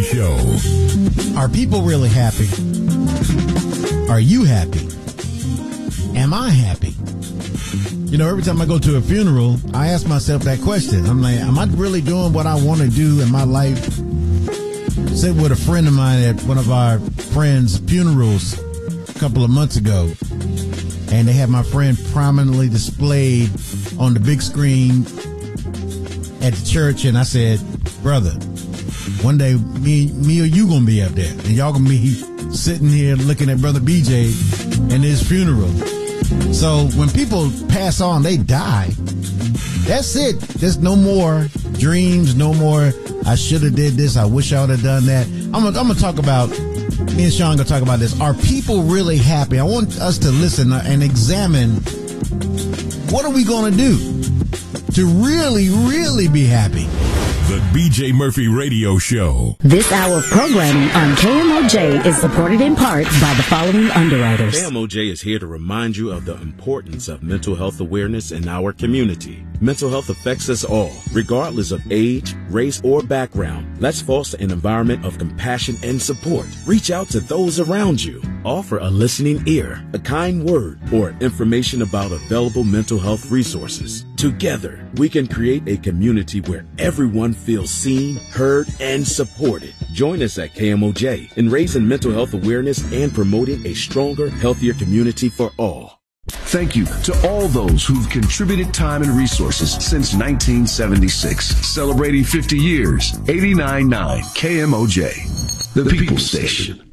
Show. Are people really happy? Are you happy? Am I happy? You know, every time I go to a funeral, I ask myself that question. I'm like, am I really doing what I want to do in my life? Sit with a friend of mine at one of our friends' funerals a couple of months ago, and they had my friend prominently displayed on the big screen at the church, and I said, brother, one day me or you gonna be up there, and y'all gonna be sitting here looking at Brother BJ and his funeral. So when people pass on, they die. That's it. There's no more dreams, no more I should have did this, I wish I would have done that. I'm gonna talk about, me and Sean gonna talk about this. Are people really happy? I want us to listen and examine what are we gonna do to really, really be happy. The BJ Murphy Radio Show. This hour of programming on KMOJ is supported in part by the following underwriters. KMOJ is here to remind you of the importance of mental health awareness in our community. Mental health affects us all, regardless of age, race, or background. Let's foster an environment of compassion and support. Reach out to those around you. Offer a listening ear, a kind word, or information about available mental health resources. Together, we can create a community where everyone feels seen, heard, and supported. Join us at KMOJ in raising mental health awareness and promoting a stronger, healthier community for all. Thank you to all those who've contributed time and resources since 1976. Celebrating 50 years, 89.9 KMOJ, the People Station.